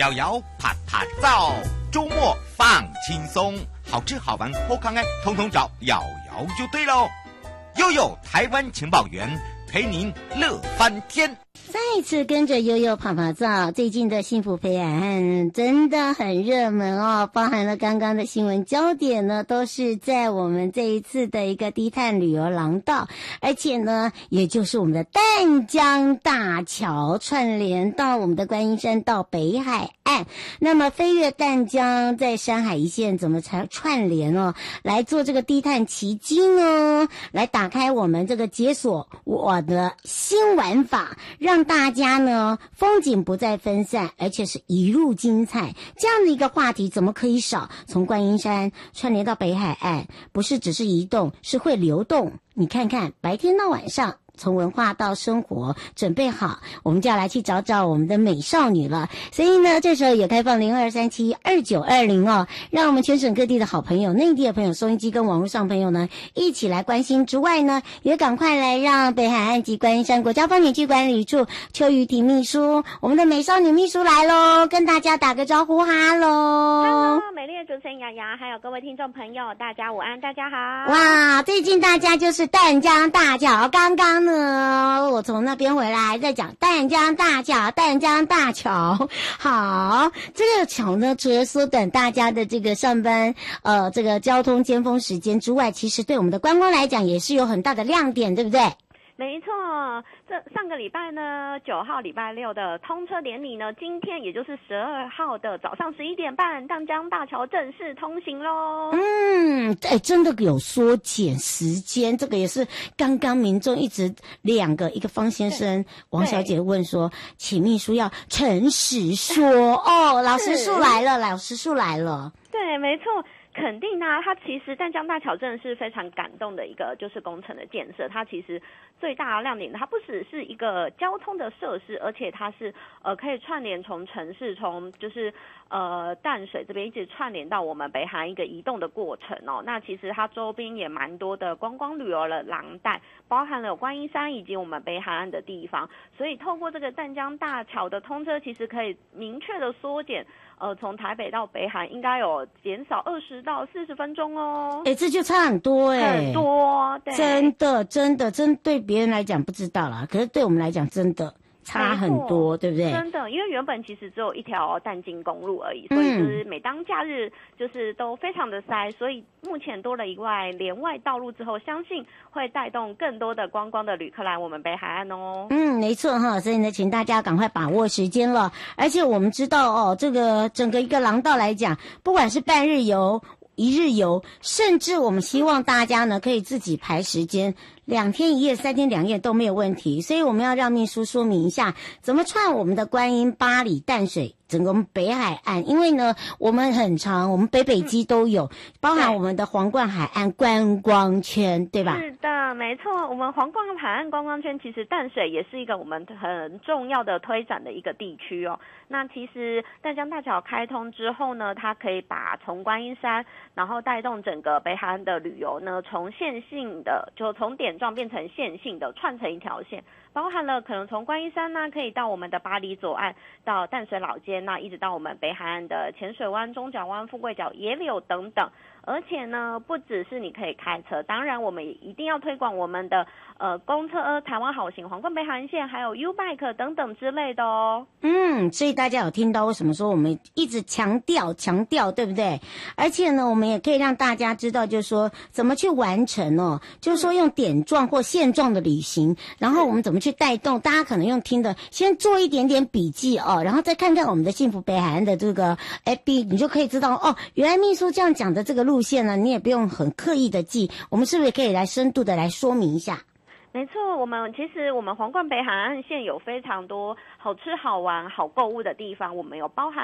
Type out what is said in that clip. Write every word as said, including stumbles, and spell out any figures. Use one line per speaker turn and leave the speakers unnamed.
摇摇啪啪照，周末放轻松，好吃好玩好康哎，统统找摇摇就对喽。悠悠台湾情报员，陪您乐翻天。
再次跟着悠悠跑跑照，最近的幸福北海岸真的很热门哦，包含了刚刚的新闻焦点呢，都是在我们这一次的一个低碳旅游廊道，而且呢，也就是我们的淡江大桥串联到我们的观音山到北海岸。那么飞越淡江，在山海一线怎么才串联哦，来做这个低碳奇迹呢？来打开我们这个解锁我的新玩法，让大家呢风景不再分散，而且是一路精彩。这样的一个话题怎么可以少？从观音山串联到北海岸，不是只是移动，是会流动。你看看，白天到晚上，从文化到生活，准备好，我们就要来去找找我们的美少女了。所以呢，这时候也开放零二三七二九二零哦，让我们全省各地的好朋友、内地的朋友、收音机跟网络上朋友呢，一起来关心之外呢，也赶快来让北海岸及观音山国家风景区管理处邱玉婷秘书，我们的美少女秘书来咯，跟大家打个招呼，哈喽。
Hello， 美丽的主持人雅雅，还有各位听众朋友，大家午安，大家好。
哇，最近大家就是淡江大桥，刚刚呢，我从那边回来还在讲淡江大桥，淡江大桥。好，这个桥呢，除了缩短大家的这个上班呃这个交通尖峰时间之外，其实对我们的观光来讲也是有很大的亮点，对不对？
没错，这上个礼拜呢，九号礼拜六的通车典礼呢，今天也就是十二号的早上十一点半，淡江大桥正式通行喽。
嗯，哎，真的有缩减时间，这个也是刚刚民众一直两个，一个方先生、王小姐问说，请秘书要诚实说哦，老实数来了，老实数来了。
对，没错。肯定啊，它其实淡江大桥真的是非常感动的一个就是工程的建设。它其实最大的亮点，它不只是一个交通的设施，而且它是呃可以串联从城市，从就是呃淡水这边一直串联到我们北海岸一个移动的过程哦。那其实它周边也蛮多的观光旅游的廊带，包含了有观音山以及我们北海岸的地方。所以透过这个淡江大桥的通车，其实可以明确的缩减。呃，从台北到北海应该有减少二十到四十分钟哦。
哎，这就差很多哎、欸，
很多，对，
真的真的真对别人来讲不知道啦，可是对我们来讲真的差很多，对不对？
真的，因为原本其实只有一条淡金公路而已，所以就是每当假日就是都非常的塞，所以目前多了一外连外道路之后，相信会带动更多的观光的旅客来我们北海岸哦。
嗯，没错哈，所以呢，请大家赶快把握时间了。而且我们知道哦，这个整个一个廊道来讲，不管是半日游、一日游，甚至我们希望大家呢可以自己排时间。两天一夜、三天两夜都没有问题，所以我们要让秘书说明一下，怎么串我们的观音、八里、淡水，整个北海岸。因为呢，我们很长，我们北北基都有，包含我们的皇冠海岸观光圈，对吧？
是的，没错。我们皇冠海岸观光圈，其实淡水也是一个我们很重要的推展的一个地区哦。那其实淡江大桥开通之后呢，它可以把从观音山，然后带动整个北海岸的旅游呢，从线性的就从点状变成线性的串成一条线，包含了可能从观音山呢可以到我们的八里左岸，到淡水老街，那一直到我们北海岸的浅水湾、中角湾、富贵角、野柳等等。而且呢，不只是你可以开车，当然我们也一定要推广我们的呃公车、台湾好行、皇冠北海岸线，还有 U-Bike 等等之类的哦。
嗯，所以大家有听到为什么说我们一直强调强调，对不对？而且呢，我们也可以让大家知道，就是说怎么去完成哦，就是说用点状或线状的旅行，然后我们怎么去带动，大家可能用听的先做一点点笔记哦，然后再看看我们的幸福北海岸的这个 F B， 你就可以知道哦，原来秘书这样讲的这个路线呢，你也不用很刻意的记，我们是不是可以来深度的来说明一下？
没错，我们其实我们皇冠北海岸线有非常多好吃好玩好购物的地方，我们有包含